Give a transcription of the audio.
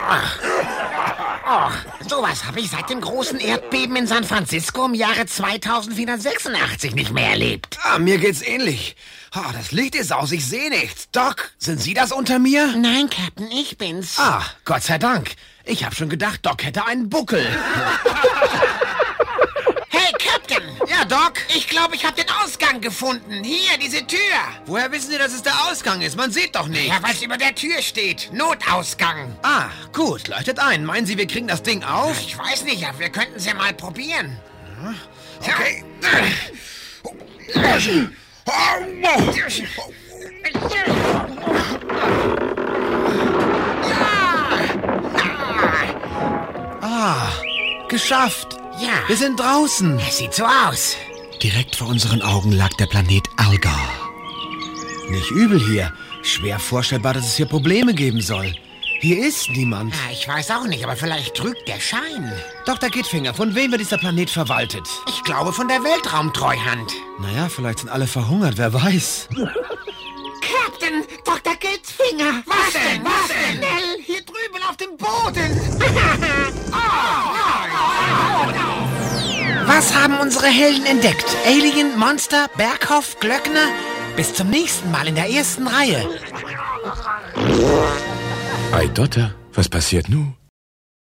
Sowas habe ich seit dem großen Erdbeben in San Francisco im Jahre 2486 nicht mehr erlebt. Mir geht's ähnlich. Das Licht ist aus, ich sehe nichts. Doc, sind Sie das unter mir? Nein, Captain, ich bin's. Gott sei Dank. Ich habe schon gedacht, Doc hätte einen Buckel. Hey, Captain! Ja, Doc? Ich glaube, ich habe den Ausgang gefunden. Hier, diese Tür. Woher wissen Sie, dass es der Ausgang ist? Man sieht doch nicht. Ja, weil es über der Tür steht. Notausgang. Gut, leuchtet ein. Meinen Sie, wir kriegen das Ding auf? Ich weiß nicht, aber wir könnten es ja mal probieren. Okay. Geschafft. Ja. Wir sind draußen. Es sieht so aus. Direkt vor unseren Augen lag der Planet Algar. Nicht übel hier. Schwer vorstellbar, dass es hier Probleme geben soll. Hier ist niemand. Ich weiß auch nicht, aber vielleicht trügt der Schein. Dr. Gittfinger, von wem wird dieser Planet verwaltet? Ich glaube, von der Weltraumtreuhand. Naja, vielleicht sind alle verhungert, wer weiß. Captain, Dr. Gittfinger. Was denn? Schnell, hier drüben auf dem Boden. Was haben unsere Helden entdeckt? Alien, Monster, Berghoff, Glöckner? Bis zum nächsten Mal in der ersten Reihe. Ei Dotter, was passiert nun?